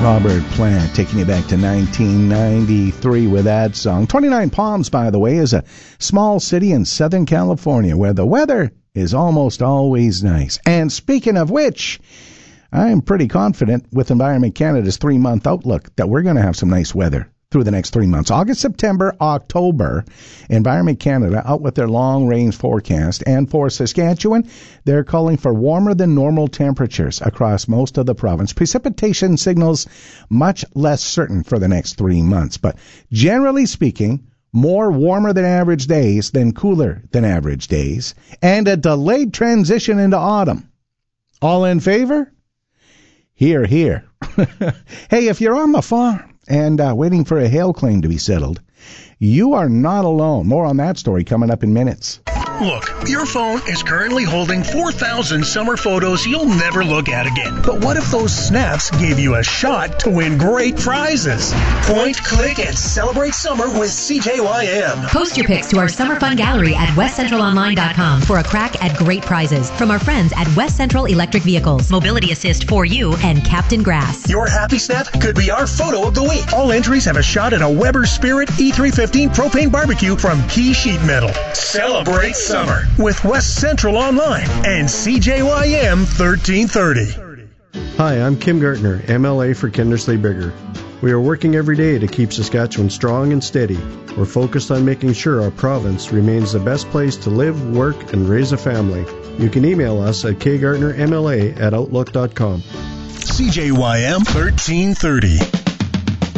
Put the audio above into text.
Robert Plant taking you back to 1993 with that song. 29 Palms, by the way, is a small city in Southern California where the weather is almost always nice. And speaking of which, I'm pretty confident with Environment Canada's 3-month outlook that we're going to have some nice weather through the next 3 months. August, September, October, Environment Canada out with their long-range forecast. And for Saskatchewan, they're calling for warmer than normal temperatures across most of the province. Precipitation signals much less certain for the next 3 months. But generally speaking, more warmer than average days than cooler than average days. And a delayed transition into autumn. All in favor? Hear, hear. Hey, if you're on the farm and waiting for a hail claim to be settled, you are not alone. More on that story coming up in minutes. Look, your phone is currently holding 4,000 summer photos you'll never look at again. But what if those snaps gave you a shot to win great prizes? Point, click, and celebrate summer with CJYM. Post your pics to our Summer Fun Gallery at westcentralonline.com for a crack at great prizes from our friends at West Central Electric Vehicles, Mobility Assist for You, and Captain Grass. Your happy snap could be our photo of the week. All entries have a shot at a Weber Spirit E315 propane barbecue from Key Sheet Metal. Celebrate summer with West Central Online and CJYM 1330. Hi, I'm Kim Gartner, MLA for Kindersley Bigger. We are working every day to keep Saskatchewan strong and steady. We're focused on making sure our province remains the best place to live, work, and raise a family. You can email us at kgartnermla@outlook.com. CJYM 1330.